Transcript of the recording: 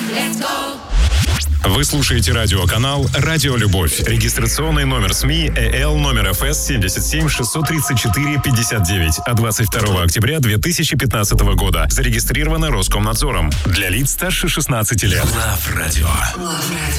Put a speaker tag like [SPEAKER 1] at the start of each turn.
[SPEAKER 1] Вы слушаете радиоканал «Радио Любовь». Регистрационный номер СМИ ЭЛ номер ФС 77 634 59 от 22 октября 2015 года. Зарегистрировано Роскомнадзором. Для лиц старше 16 лет.
[SPEAKER 2] Love Radio.